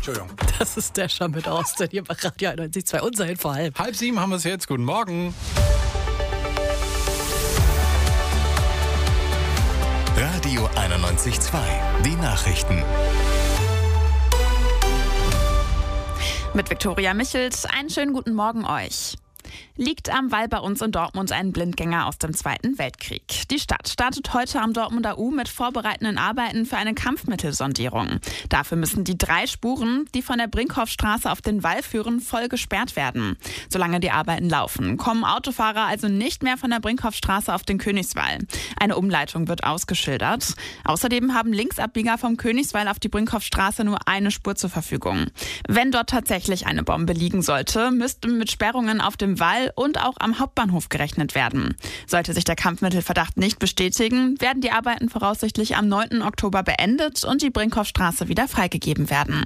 Entschuldigung. Das ist der Scham mit Osten hier bei Radio 91.2, unser Hit vor allem. 6:30 haben wir es jetzt. Guten Morgen. Radio 91.2, die Nachrichten. Mit Viktoria Michels, einen schönen guten Morgen euch. Liegt am Wall bei uns in Dortmund ein Blindgänger aus dem Zweiten Weltkrieg. Die Stadt startet heute am Dortmunder U mit vorbereitenden Arbeiten für eine Kampfmittelsondierung. Dafür müssen die 3 Spuren, die von der Brinkhoffstraße auf den Wall führen, voll gesperrt werden. Solange die Arbeiten laufen, kommen Autofahrer also nicht mehr von der Brinkhoffstraße auf den Königswall. Eine Umleitung wird ausgeschildert. Außerdem haben Linksabbieger vom Königswall auf die Brinkhoffstraße nur eine Spur zur Verfügung. Wenn dort tatsächlich eine Bombe liegen sollte, müsste mit Sperrungen auf dem Wall und auch am Hauptbahnhof gerechnet werden. Sollte sich der Kampfmittelverdacht nicht bestätigen, werden die Arbeiten voraussichtlich am 9. Oktober beendet und die Brinkhoffstraße wieder freigegeben werden.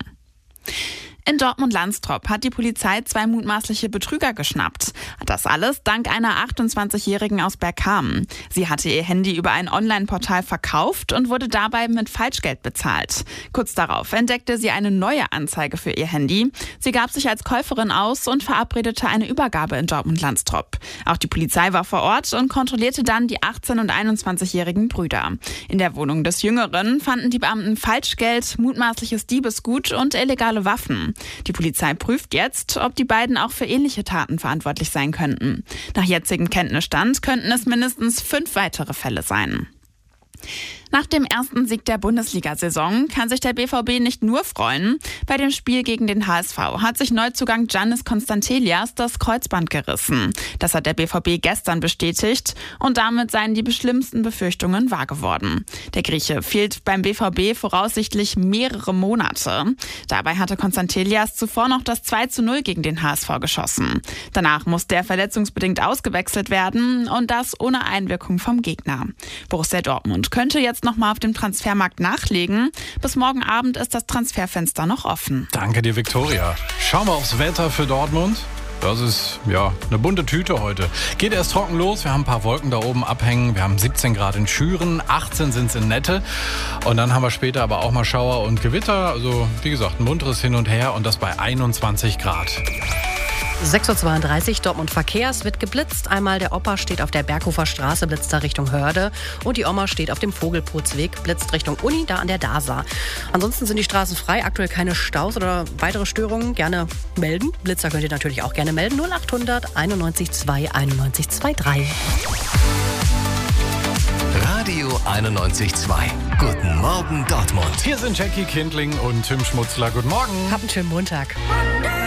In Dortmund-Landstrop hat die Polizei 2 mutmaßliche Betrüger geschnappt. Das alles dank einer 28-Jährigen aus Bergkamen. Sie hatte ihr Handy über ein Online-Portal verkauft und wurde dabei mit Falschgeld bezahlt. Kurz darauf entdeckte sie eine neue Anzeige für ihr Handy. Sie gab sich als Käuferin aus und verabredete eine Übergabe in Dortmund-Landstrop. Auch die Polizei war vor Ort und kontrollierte dann die 18- und 21-jährigen Brüder. In der Wohnung des Jüngeren fanden die Beamten Falschgeld, mutmaßliches Diebesgut und illegale Waffen. Die Polizei prüft jetzt, ob die beiden auch für ähnliche Taten verantwortlich sein könnten. Nach jetzigem Kenntnisstand könnten es mindestens 5 weitere Fälle sein. Nach dem ersten Sieg der Bundesliga-Saison kann sich der BVB nicht nur freuen. Bei dem Spiel gegen den HSV hat sich Neuzugang Giannis Constantelias das Kreuzband gerissen. Das hat der BVB gestern bestätigt und damit seien die schlimmsten Befürchtungen wahr geworden. Der Grieche fehlt beim BVB voraussichtlich mehrere Monate. Dabei hatte Constantelias zuvor noch das 2:0 gegen den HSV geschossen. Danach musste er verletzungsbedingt ausgewechselt werden und das ohne Einwirkung vom Gegner. Borussia Dortmund könnte jetzt nochmal auf dem Transfermarkt nachlegen. Bis morgen Abend ist das Transferfenster noch offen. Danke dir, Viktoria. Schauen wir aufs Wetter für Dortmund. Das ist, eine bunte Tüte heute. Geht erst trocken los. Wir haben ein paar Wolken da oben abhängen. Wir haben 17 Grad in Schüren, 18 sind es in Nette. Und dann haben wir später aber auch mal Schauer und Gewitter. Also, wie gesagt, ein munteres Hin und Her und das bei 21 Grad. 6:32 Uhr, Dortmund Verkehr. Es wird geblitzt. Einmal der Opa steht auf der Berghofer Straße, blitzt da Richtung Hörde. Und die Oma steht auf dem Vogelputzweg, blitzt Richtung Uni, da an der DASA. Ansonsten sind die Straßen frei, aktuell keine Staus oder weitere Störungen. Gerne melden. Blitzer könnt ihr natürlich auch gerne melden. 0800 91 2 91 23. Radio 91.2. Guten Morgen Dortmund. Hier sind Jackie Kindling und Tim Schmutzler. Guten Morgen. Habt einen schönen Montag.